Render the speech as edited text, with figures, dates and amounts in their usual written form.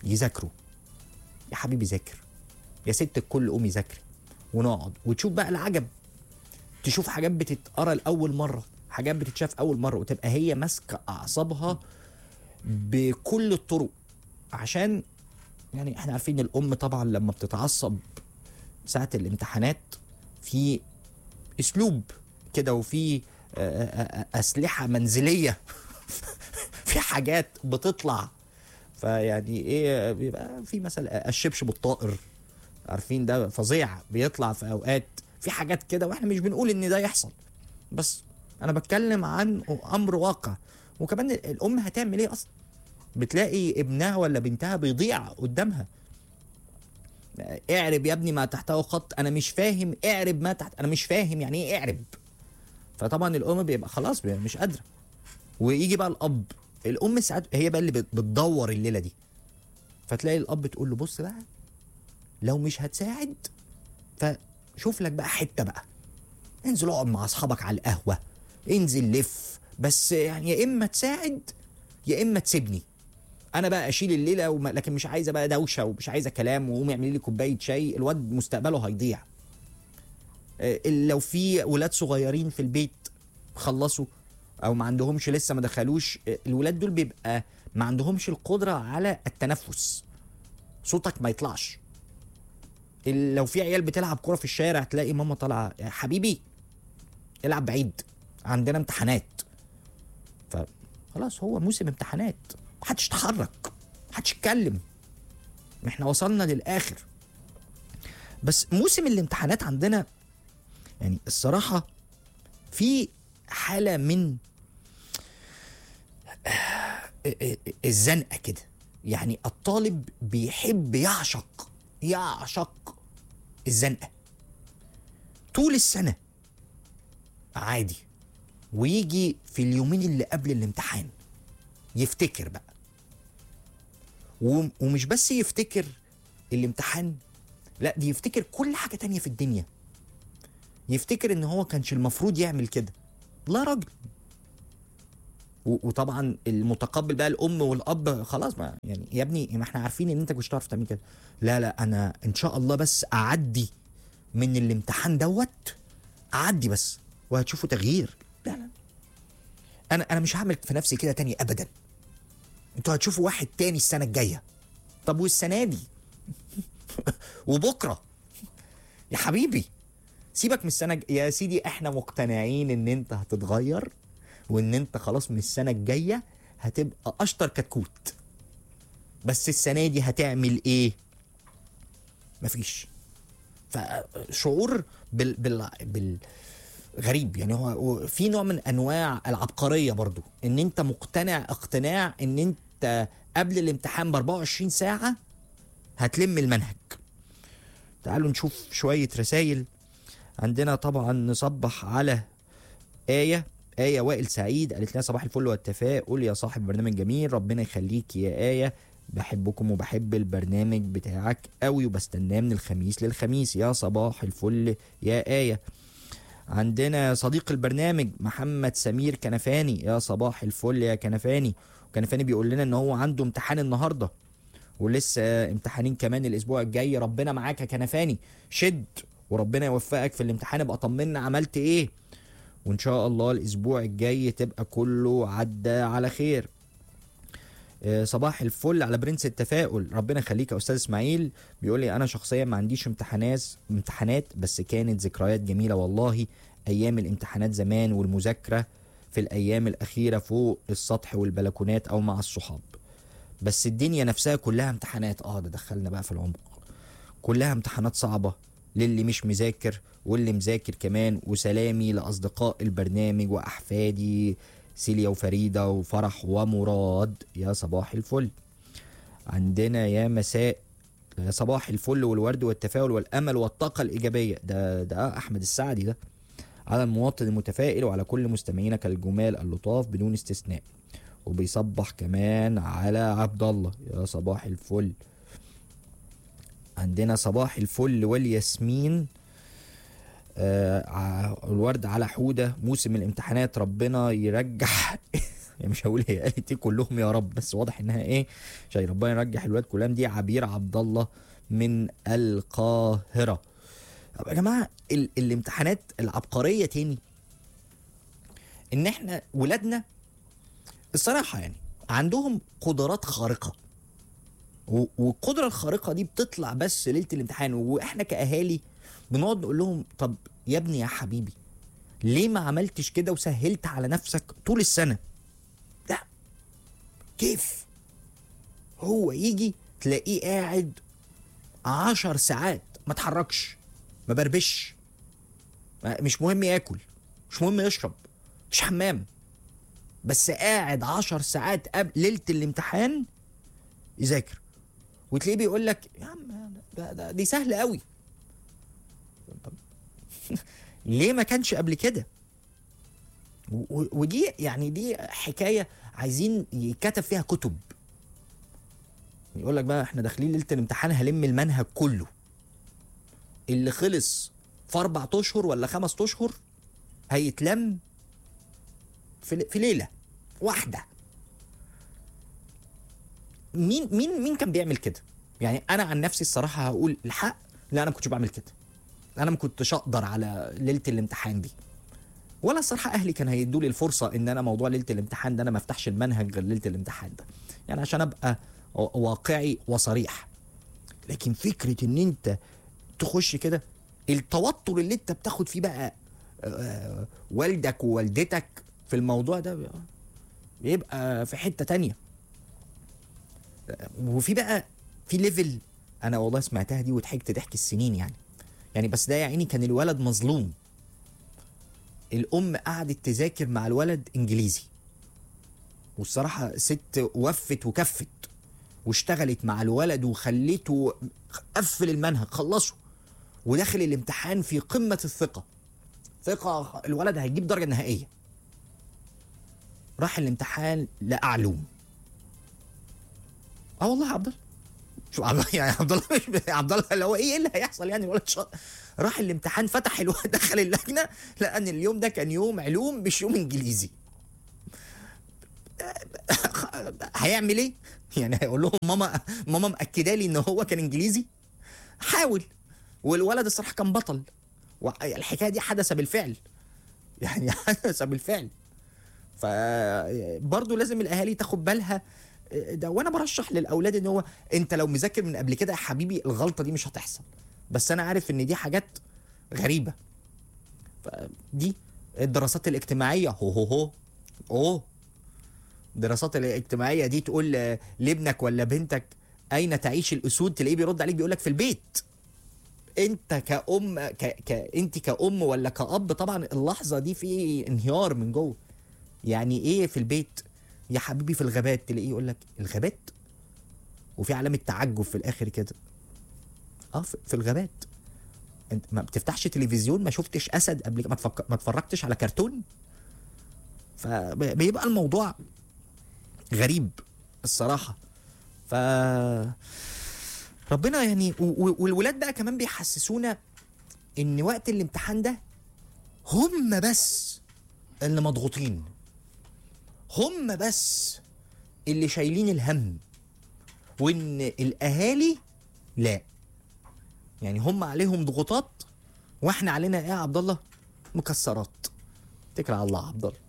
يذاكروا. يا حبيبي ذاكر، يا ست الكل قومي ذاكري، ونقعد وتشوف بقى العجب. تشوف حاجات بتتقرا لاول مره، حاجات بتتشاف اول مره، وتبقى هي ماسكه اعصابها بكل الطرق. عشان يعني احنا عارفين الام طبعا لما بتتعصب ساعه الامتحانات في اسلوب كده، وفي اسلحه منزليه في حاجات بتطلع. فيعني ايه، بيبقى في مثلا الشبشب الطائر، عارفين ده فظيع، بيطلع في اوقات في حاجات كده، واحنا مش بنقول ان ده يحصل، بس انا بتكلم عن امر واقع. وكمان الام هتعمل ايه اصلا؟ بتلاقي ابنها ولا بنتها بيضيع قدامها. اعرب يا ابني ما تحته خط، انا مش فاهم. اعرب ما تحت، انا مش فاهم يعني ايه اعرب. فطبعا الام بيبقى خلاص مش قادره. ويجي بقى الاب، الام ساعات هي بقى اللي بتدور الليله دي. فتلاقي الاب تقول له بص بقى، لو مش هتساعد فشوف لك بقى حته بقى، انزل اقعد مع اصحابك على القهوه، انزل لف، بس يعني يا اما تساعد يا اما تسيبني انا بقى اشيل الليله لكن مش عايزه بقى دوشه ومش عايزه كلام، وقومي اعملي لي كوبايه شاي، الواد مستقبله هيضيع. لو في ولاد صغيرين في البيت خلصوا او ما عندهمش لسه ما دخلوش، الولاد دول بيبقى ما عندهمش القدره على التنفس، صوتك ما يطلعش. لو في عيال بتلعب كوره في الشارع تلاقي ماما طالعه يا حبيبي العب بعيد عندنا امتحانات. فخلاص هو موسم امتحانات، محدش يتحرك، محدش يتكلم، احنا وصلنا للاخر. بس موسم الامتحانات عندنا يعني الصراحه في حاله من الزنقه كده. يعني الطالب بيحب يعشق الزنقه طول السنه عادي، ويجي في اليومين اللي قبل الامتحان يفتكر بقى. ومش بس يفتكر الامتحان، لا دي يفتكر كل حاجه تانية في الدنيا. يفتكر ان هو كانش المفروض يعمل كده، لا راجل. وطبعا المتقبل بقى الام والاب خلاص، ما يعني يا ابني ما احنا عارفين ان انت مش هتعرف تعمل كده. لا انا ان شاء الله بس اعدي من الامتحان دوت، اعدي بس وهتشوفوا تغيير. لا انا مش هعمل في نفسي كده تاني ابدا. انتوا هتشوفوا واحد تاني السنه الجايه. طب والسنه دي وبكره يا حبيبي سيبك من السنه يا سيدي، احنا مقتنعين ان انت هتتغير، وان انت خلاص من السنه الجايه هتبقى اشطر كتكوت. بس السنه دي هتعمل ايه؟ مفيش. فشعور غريب. يعني هو في نوع من انواع العبقريه برضو، ان انت مقتنع اقتناع ان انت قبل الامتحان ب 24 ساعه هتلم المنهج. تعالوا نشوف شويه رسائل. عندنا طبعا نصبح على آية وائل سعيد، قالت لنا صباح الفل والتفاؤل يا صاحب برنامج جميل، ربنا يخليك يا آية، بحبكم وبحب البرنامج بتاعك قوي وبستناه من الخميس للخميس. يا صباح الفل يا آية. عندنا صديق البرنامج محمد سمير كنفاني، يا صباح الفل يا كنفاني. كنفاني بيقول لنا ان هو عنده امتحان النهارده ولسه امتحانين كمان الاسبوع الجاي. ربنا معاك يا كنفاني، شد وربنا يوفقك في الامتحان. ابقى طمنا عملت ايه، وان شاء الله الاسبوع الجاي تبقى كله عدى على خير. صباح الفل على برنس التفاؤل، ربنا يخليك يا استاذ اسماعيل. بيقول لي انا شخصيا ما عنديش امتحانات بس كانت ذكريات جميله والله، ايام الامتحانات زمان والمذاكره في الايام الاخيره فوق السطح والبلكونات او مع الصحاب. بس الدنيا نفسها كلها امتحانات. ده دخلنا بقى في العمق، كلها امتحانات صعبه للي مش مذاكر واللي مذاكر كمان. وسلامي لاصدقاء البرنامج واحفادي سيليا وفريده وفرح ومراد، يا صباح الفل. عندنا يا مساء يا صباح الفل والورد والتفاؤل والامل والطاقه الايجابيه. ده احمد السعدي ده، على المواطن المتفائل وعلى كل مستمعينك الجمال اللطاف بدون استثناء. وبيصبح كمان على عبد الله، يا صباح الفل. عندنا صباح الفل والياسمين. الورد على حودة، موسم الامتحانات ربنا يرجح يعني مش هقول هي قالت ايه كلهم يا رب، بس واضح انها ايه، عشان ربنا يرجح الواد كلام. دي عبير عبد الله من القاهره. طب يا جماعه الامتحانات العبقريه تاني، ان احنا ولادنا الصراحه يعني عندهم قدرات خارقه، والقدره الخارقه دي بتطلع بس ليله الامتحان. واحنا كاهالي بنقعد نقول لهم طب يا ابني يا حبيبي ليه ما عملتش كده وسهلت على نفسك طول السنه؟ لا، كيف هو يجي تلاقيه قاعد 10 ساعات ما اتحركش، ما بربش، مش مهم ياكل، مش مهم يشرب، مش حمام، بس قاعد 10 ساعات قبل ليله الامتحان يذاكر، وتلاقيه بيقول لك يا عم دي سهله قوي. طب ليه ما كانش قبل كده؟ ودي يعني دي حكايه عايزين يتكتب فيها كتب. يقول لك بقى احنا داخلين ليله الامتحان هلم المنهج كله، اللي خلص في 4 اشهر ولا 5 اشهر هيتلم في ليله واحده. مين كان بيعمل كده؟ يعني انا عن نفسي الصراحه هقول الحق، لا انا ما كنتش بعمل كده، انا ما كنتش اقدر على ليله الامتحان دي، ولا الصراحه اهلي كان هيدوا لي الفرصه ان انا موضوع ليله الامتحان ده انا ما افتحش المنهج غير ليله الامتحان ده، يعني عشان ابقى واقعي وصريح. لكن فكره ان انت تخش كده، التوتر اللي انت بتاخد فيه بقى والدك ووالدتك في الموضوع ده بيبقى في حته تانية. وفي بقى في ليفل انا والله سمعتها دي وضحكت ضحك السنين يعني بس ده يا عيني كان الولد مظلوم. الام قعدت تذاكر مع الولد انجليزي، والصراحه ست وفت وكفت واشتغلت مع الولد وخليته قفل المنهج خلصه، وداخل الامتحان في قمه الثقه، ثقه الولد هيجيب درجه نهائيه. راح الامتحان لقى علوم. اه والله يا عبد الله، شو يعني عبد الله مش عبد الله اللي هو ايه اللي هيحصل يعني الولد راح الامتحان فتح الولد دخل اللجنه لقى ان اليوم ده كان يوم علوم مش يوم انجليزي. هيعمل ايه؟ يعني هيقول لهم ماما مأكده لي ان هو كان انجليزي؟ حاول. والولد الصراحه كان بطل، والحكايه دي حدث بالفعل، يعني حدث بالفعل. فبرضه لازم الاهالي تاخد بالها ده. وانا برشح للاولاد ان هو انت لو مذاكر من قبل كده يا حبيبي الغلطه دي مش هتحصل، بس انا عارف ان دي حاجات غريبه. فدي الدراسات الاجتماعيه هو الدراسات الاجتماعيه دي تقول لابنك ولا بنتك اين تعيش الاسود، تلاقيه بيرد عليك بيقول لك في البيت. انت كأم انت كأم ولا كأب طبعا اللحظه دي في انهيار من جوه. يعني ايه في البيت يا حبيبي؟ في الغابات. تلاقيه يقول لك الغابات، وفي علامه تعجب في الاخر كده. في الغابات. انت ما بتفتحش تلفزيون؟ ما شفتش اسد قبل كده؟ ما اتفرجتش على كرتون؟ فبيبقى الموضوع غريب الصراحه. ف ربنا يعني والولاد بقى كمان بيحسسونا ان وقت الامتحان ده هم بس اللي مضغوطين، هم بس اللي شايلين الهم، وان الاهالي لا، يعني هم عليهم ضغوطات واحنا علينا ايه يا عبد الله؟ مكسرات. اتكل على الله يا عبد الله.